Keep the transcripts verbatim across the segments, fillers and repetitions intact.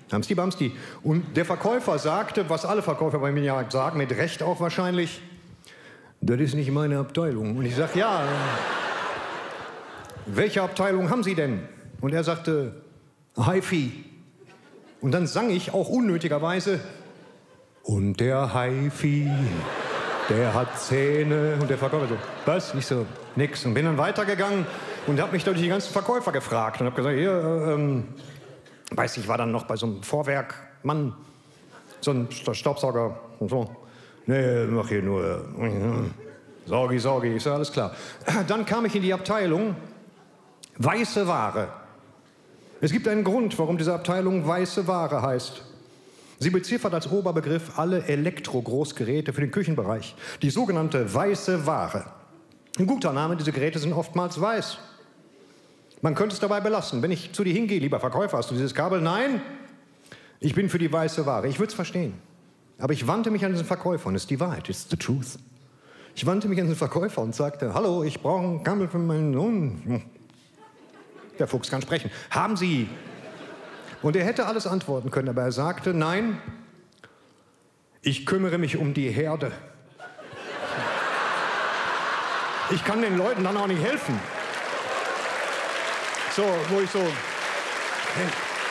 Hamsti Bamsti. Und der Verkäufer sagte, was alle Verkäufer bei mir ja sagen, mit Recht auch wahrscheinlich, das ist nicht meine Abteilung. Und ich sag, ja, welche Abteilung haben Sie denn? Und er sagte, Hi-Fi. Und dann sang ich auch unnötigerweise, und der Hi-Fi, der hat Zähne. Und der Verkäufer so, was? Ich so, nix. Und bin dann weitergegangen und habe mich durch die ganzen Verkäufer gefragt. Und habe gesagt, hier, äh, ähm, weiß ich, war dann noch bei so einem Vorwerkmann, so ein Staubsauger und so. Nee, mach hier nur äh, Sorgi, Sorgi, ist ja alles klar. Dann kam ich in die Abteilung weiße Ware. Es gibt einen Grund, warum diese Abteilung weiße Ware heißt. Sie beziffert als Oberbegriff alle Elektro-Großgeräte für den Küchenbereich. Die sogenannte weiße Ware. Ein guter Name, diese Geräte sind oftmals weiß. Man könnte es dabei belassen. Wenn ich zu dir hingehe, lieber Verkäufer, hast du dieses Kabel? Nein, ich bin für die weiße Ware. Ich würde es verstehen. Aber ich wandte mich an diesen Verkäufer und es ist die Wahrheit, it's the truth. Ich wandte mich an den Verkäufer und sagte, hallo, ich brauche ein Kabel für meinen Sohn. Der Fuchs kann sprechen. Haben Sie? Und er hätte alles antworten können, aber er sagte, nein, ich kümmere mich um die Herde. Ich kann den Leuten dann auch nicht helfen. So, wo ich so... Hey.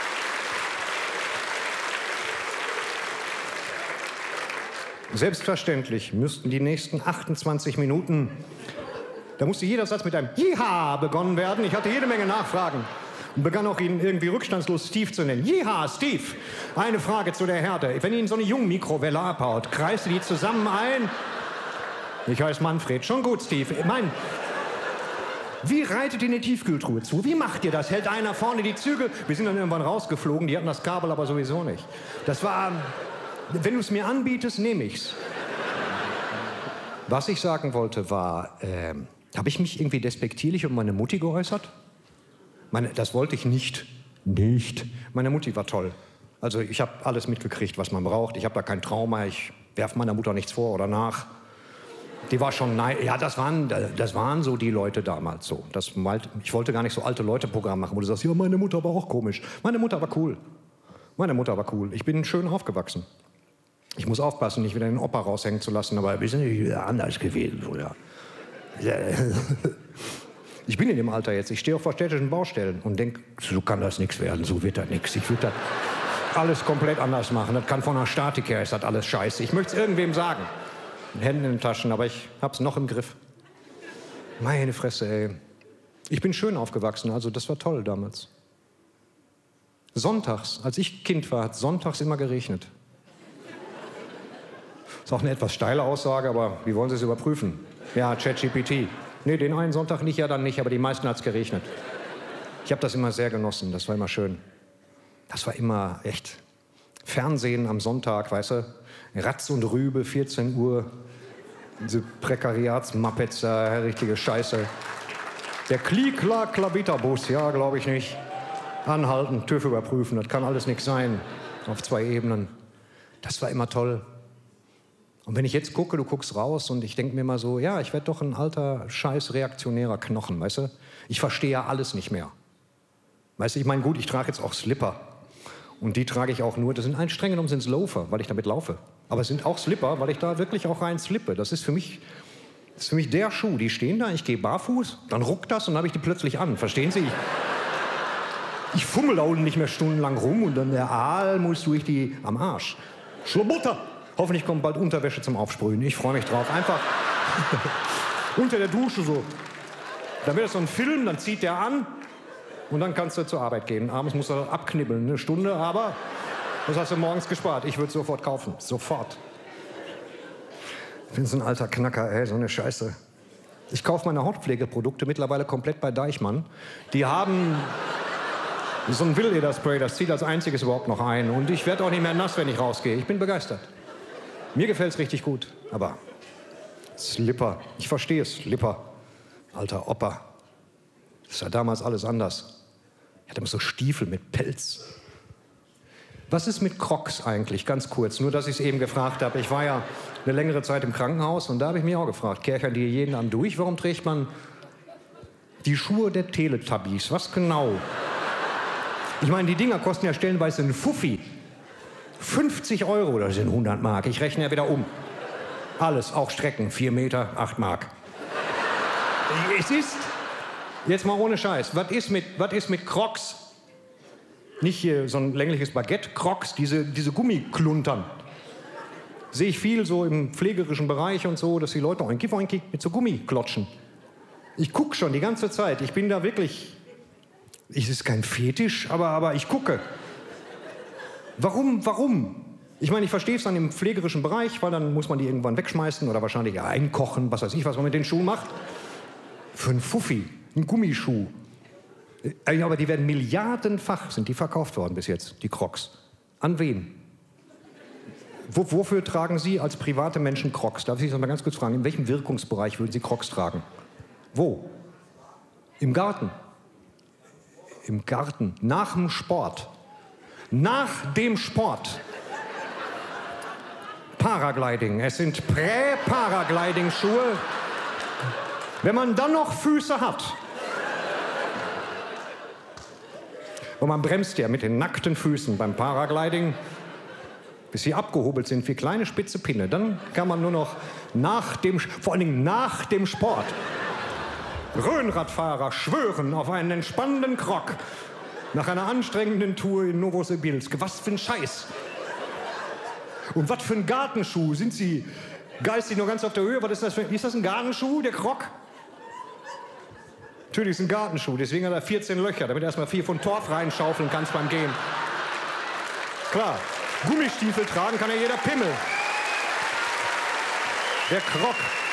Selbstverständlich müssten die nächsten achtundzwanzig Minuten, da musste jeder Satz mit einem Jiha begonnen werden. Ich hatte jede Menge Nachfragen und begann auch ihn irgendwie rückstandslos Steve zu nennen. Jiha, Steve, eine Frage zu der Herde. Wenn Ihnen so eine Jungmikrowelle abhaut, kreist du die zusammen ein? Ich heiße Manfred. Schon gut, Steve. Ich mein, wie reitet ihr eine Tiefkühltruhe zu? Wie macht ihr das? Hält einer vorne die Zügel? Wir sind dann irgendwann rausgeflogen, die hatten das Kabel aber sowieso nicht. Das war... Wenn du es mir anbietest, nehme ich's. Was ich sagen wollte war, äh, habe ich mich irgendwie despektierlich um meine Mutti geäußert? Meine, das wollte ich nicht. Nicht. Meine Mutti war toll. Also ich habe alles mitgekriegt, was man braucht. Ich habe da kein Trauma. Ich werfe meiner Mutter nichts vor oder nach. Die war schon, nein, ja, das waren, das waren so die Leute damals so. Das, ich wollte gar nicht so alte Leute-Programm machen, wo du sagst, ja, meine Mutter war auch komisch. Meine Mutter war cool. Meine Mutter war cool. Ich bin schön aufgewachsen. Ich muss aufpassen, nicht wieder den Opa raushängen zu lassen, aber wir sind nicht anders gewesen, oder? Ich bin in dem Alter jetzt, ich stehe auf vor städtischen Baustellen und denke, so kann das nichts werden, so wird das nichts. Ich würde das alles komplett anders machen. Das kann von der Statik her, ist das alles scheiße. Ich möchte es irgendwem sagen. Mit Händen in den Taschen, aber ich hab's noch im Griff. Meine Fresse, ey. Ich bin schön aufgewachsen, also das war toll damals. Sonntags, als ich Kind war, hat sonntags immer geregnet. Ist auch eine etwas steile Aussage, aber wie wollen Sie es überprüfen? Ja, ChatGPT. Nee, den einen Sonntag nicht, ja dann nicht, aber die meisten hat es geregnet. Ich habe das immer sehr genossen, das war immer schön. Das war immer echt Fernsehen am Sonntag, weißt du? Ratz und Rübe, vierzehn Uhr. Diese Prekariats-Muppets, äh, richtige Scheiße. Der Kli-Kla-Klabiterbus, ja, glaube ich nicht. Anhalten, TÜV überprüfen, das kann alles nichts sein. Auf zwei Ebenen. Das war immer toll. Und wenn ich jetzt gucke, du guckst raus und ich denke mir mal so, ja, ich werde doch ein alter, scheiß reaktionärer Knochen, weißt du? Ich verstehe ja alles nicht mehr. Weißt du, ich meine, gut, ich trage jetzt auch Slipper. Und die trage ich auch nur, das sind ein streng genommen sind es Loafer, weil ich damit laufe. Aber es sind auch Slipper, weil ich da wirklich auch rein slippe. Das ist für mich, das ist für mich der Schuh. Die stehen da, ich gehe barfuß, dann ruckt das und dann habe ich die plötzlich an. Verstehen Sie? Ich, ich fummel da unten nicht mehr stundenlang rum und dann der Aal muss durch die am Arsch. Schlobutter! Hoffentlich kommt bald Unterwäsche zum Aufsprühen. Ich freue mich drauf. Einfach unter der Dusche so. Dann wird das so ein Film, dann zieht der an und dann kannst du zur Arbeit gehen. Abends musst du abknibbeln, eine Stunde, aber das hast du morgens gespart. Ich würde es sofort kaufen. Sofort. Ich bin so ein alter Knacker, ey, so eine Scheiße. Ich kaufe meine Hautpflegeprodukte mittlerweile komplett bei Deichmann. Die haben so ein Wildlederspray, das zieht als einziges überhaupt noch ein. Und ich werde auch nicht mehr nass, wenn ich rausgehe. Ich bin begeistert. Mir gefällt es richtig gut, aber Slipper, ich verstehe es, Slipper, alter Opa. Das war damals alles anders. Ich hatte immer so Stiefel mit Pelz. Was ist mit Crocs eigentlich, ganz kurz, nur dass ich es eben gefragt habe. Ich war ja eine längere Zeit im Krankenhaus und da habe ich mich auch gefragt, kerchern die jeden Abend durch, warum trägt man die Schuhe der Teletubbies, was genau? Ich meine, die Dinger kosten ja stellenweise einen Fuffi. fünfzig Euro, das sind hundert Mark. Ich rechne ja wieder um. Alles, auch Strecken, vier Meter, acht Mark. Es ist, jetzt mal ohne Scheiß, was ist mit, was ist mit Crocs? Nicht hier so ein längliches Baguette, Crocs, diese, diese Gummikluntern. Sehe ich viel so im pflegerischen Bereich und so, dass die Leute oinki oinki mit so Gummi klotschen. Ich gucke schon die ganze Zeit, ich bin da wirklich, es ist kein Fetisch, aber, aber ich gucke. Warum, warum? Ich meine, ich verstehe es dann im pflegerischen Bereich, weil dann muss man die irgendwann wegschmeißen oder wahrscheinlich ja, einkochen, was weiß ich, was man mit den Schuhen macht. Für einen Fuffi, einen Gummischuh. Ja, aber die werden milliardenfach, sind die verkauft worden bis jetzt, die Crocs. An wen? Wo, wofür tragen Sie als private Menschen Crocs? Darf ich Sie mal ganz kurz fragen, in welchem Wirkungsbereich würden Sie Crocs tragen? Wo? Im Garten. Im Garten. Nach dem Sport. Nach dem Sport. Paragliding. Es sind Prä-Paragliding-Schuhe. Wenn man dann noch Füße hat. Und man bremst ja mit den nackten Füßen beim Paragliding, bis sie abgehobelt sind wie kleine spitze Pinne. Dann kann man nur noch nach dem, vor allen Dingen nach dem Sport, Rhönradfahrer schwören auf einen entspannenden Croc nach einer anstrengenden Tour in Novosibirsk. Was für ein Scheiß. Und was für ein Gartenschuh. Sind Sie geistig nur ganz auf der Höhe? Was ist das für, ist das ein Gartenschuh, der Croc? Natürlich ist es ein Gartenschuh, deswegen hat er vierzehn Löcher, damit er erstmal vier von Torf reinschaufeln kannst beim Gehen. Klar, Gummistiefel tragen kann ja jeder Pimmel. Der Croc.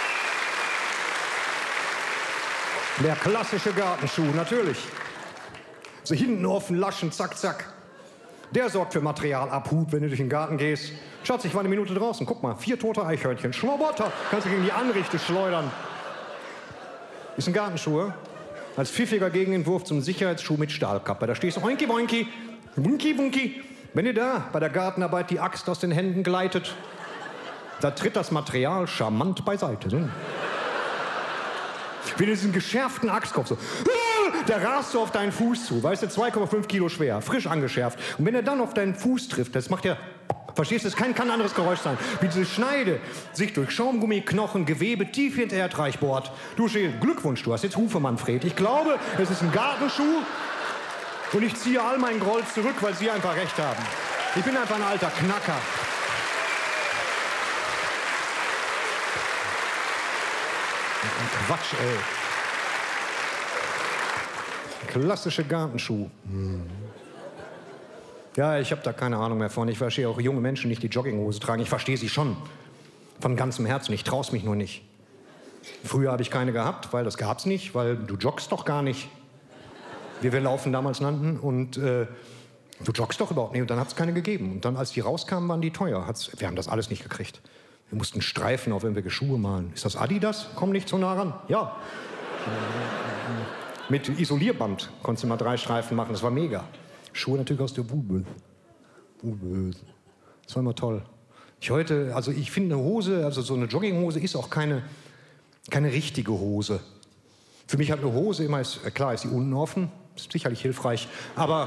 Der klassische Gartenschuh, natürlich. So hinten offen, Laschen, zack, zack. Der sorgt für Materialabruf, wenn du durch den Garten gehst. Schatz, ich war eine Minute draußen. Guck mal, vier tote Eichhörnchen. Schwabotter, kannst du gegen die Anrichte schleudern. Ist ein Gartenschuh, als pfiffiger Gegenentwurf zum Sicherheitsschuh mit Stahlkappe. Da stehst du, oinki, oinki, wunki, wunki. Wenn dir da bei der Gartenarbeit die Axt aus den Händen gleitet, da tritt das Material charmant beiseite. So. Wie diesen geschärften Axtkopf so. Da rast du auf deinen Fuß zu, weißt du, zwei Komma fünf Kilo schwer, frisch angeschärft. Und wenn er dann auf deinen Fuß trifft, das macht ja, verstehst du, das kann kein anderes Geräusch sein, wie diese Schneide sich durch Schaumgummi, Knochen, Gewebe tief ins Erdreich bohrt. Du, Glückwunsch, du hast jetzt Hufe, Manfred. Ich glaube, es ist ein Gartenschuh und ich ziehe all meinen Groll zurück, weil Sie einfach recht haben. Ich bin einfach ein alter Knacker. Quatsch, ey. Klassische Gartenschuh. Hm. Ja, ich habe da keine Ahnung mehr von. Ich verstehe auch junge Menschen nicht, die Jogginghose tragen. Ich verstehe sie schon. Von ganzem Herzen. Ich traue es mich nur nicht. Früher habe ich keine gehabt, weil das gab es nicht, weil du joggst doch gar nicht. Wie wir Laufen damals nannten. Und äh, du joggst doch überhaupt nicht. Und dann hat es keine gegeben. Und dann, als die rauskamen, waren die teuer. Hat's, wir haben das alles nicht gekriegt. Wir mussten Streifen auf irgendwelche Schuhe malen. Ist das Adidas? Komm nicht so nah ran. Ja. Mit Isolierband konntest du mal drei Streifen machen. Das war mega. Schuhe natürlich aus der Bube. Bube. Das war immer toll. Ich heute, also ich finde eine Hose, also so eine Jogginghose ist auch keine, keine richtige Hose. Für mich hat eine Hose immer, ist, klar ist sie unten offen, ist sicherlich hilfreich, aber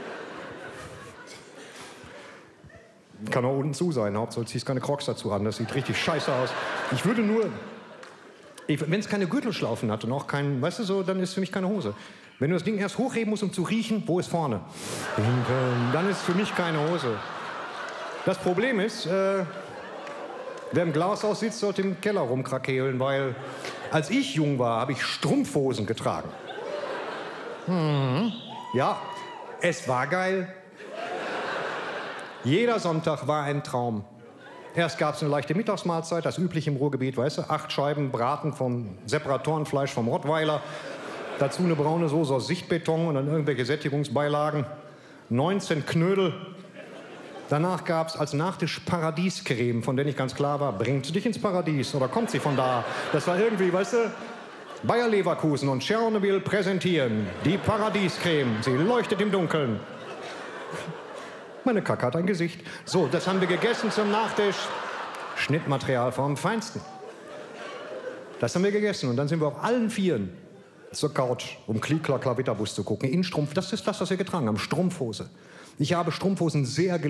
kann auch unten zu sein. Hauptsache ziehst keine Crocs dazu an, das sieht richtig scheiße aus. Ich würde nur, wenn es keine Gürtelschlaufen hat und auch kein, weißt du so, dann ist es für mich keine Hose. Wenn du das Ding erst hochheben musst, um zu riechen, wo ist vorne? Dann ist es für mich keine Hose. Das Problem ist, äh, wer im Glashaus sitzt, sollte im Keller rumkrakeelen, weil als ich jung war, habe ich Strumpfhosen getragen. Mhm. Ja, es war geil. Jeder Sonntag war ein Traum. Erst gab es eine leichte Mittagsmahlzeit, das übliche im Ruhrgebiet, weißt du, acht Scheiben Braten vom Separatorenfleisch vom Rottweiler, dazu eine braune Soße aus Sichtbeton und dann irgendwelche Sättigungsbeilagen, neunzehn Knödel. Danach gab es als Nachtisch Paradiescreme, von der nicht ganz klar war, bringt sie dich ins Paradies oder kommt sie von da? Das war irgendwie, weißt du, Bayer Leverkusen und Tschernobyl präsentieren die Paradiescreme. Sie leuchtet im Dunkeln. Meine Kacke hat ein Gesicht. So, das haben wir gegessen zum Nachtisch. Schnittmaterial vom Feinsten. Das haben wir gegessen und dann sind wir auf allen Vieren zur Couch, um Klikler Klavitterbus zu gucken. In Strumpf, das ist das, was wir getragen haben, Strumpfhose. Ich habe Strumpfhosen sehr geliebt.